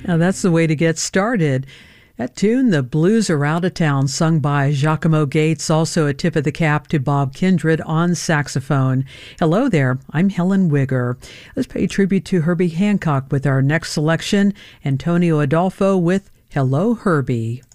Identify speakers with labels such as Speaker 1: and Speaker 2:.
Speaker 1: Now that's the way to get started. That tune, The Blues Are Out of Town, sung by Giacomo Gates, also a tip of the cap to Bob Kindred on saxophone. Hello there, I'm Helen Wigger. Let's pay tribute to Herbie Hancock with our next selection, Antonio Adolfo with Hello, Herbie.